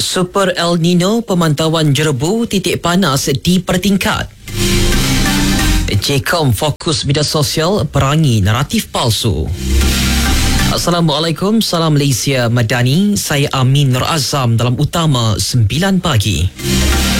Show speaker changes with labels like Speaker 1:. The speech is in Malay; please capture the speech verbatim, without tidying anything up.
Speaker 1: Super El Nino, pemantauan jerebu titik panas dipertingkat. Jcom fokus media sosial perangi naratif palsu. Assalamualaikum, salam Malaysia Madani. Saya Amin Nur Azam dalam Utama sembilan pagi.